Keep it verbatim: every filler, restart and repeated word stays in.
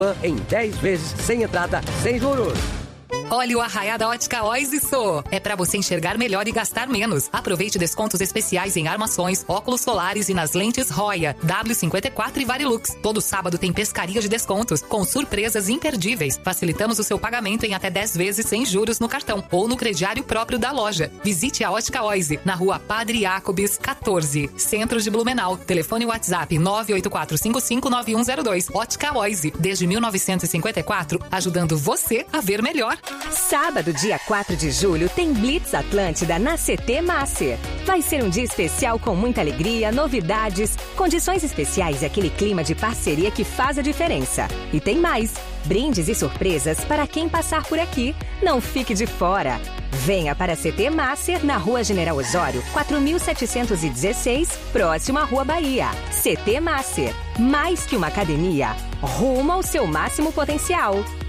em dez vezes sem entrada, sem juros. Olha o arraiá da Ótica Oz e Sou. É pra você enxergar melhor e gastar menos. Aproveite descontos especiais em armações, óculos solares e nas lentes Roya, W cinquenta e quatro e Varilux. Todo sábado tem pescaria de descontos, com surpresas imperdíveis. Facilitamos o seu pagamento em até dez vezes sem juros no cartão ou no crediário próprio da loja. Visite a Ótica Oz na rua Padre Jacobs, quatorze, Centro de Blumenau. Telefone WhatsApp nove oito quatro cinco cinco nove um zero dois. Ótica Oz, desde mil novecentos e cinquenta e quatro, ajudando você a ver melhor. Sábado, dia quatro de julho, tem Blitz Atlântida na C T Master. Vai ser um dia especial com muita alegria, novidades, condições especiais e aquele clima de parceria que faz a diferença. E tem mais, brindes e surpresas para quem passar por aqui. Não fique de fora. Venha para a C T Master na Rua General Osório, quatro mil setecentos e dezesseis, próximo à Rua Bahia. C T Master, mais que uma academia, rumo ao seu máximo potencial.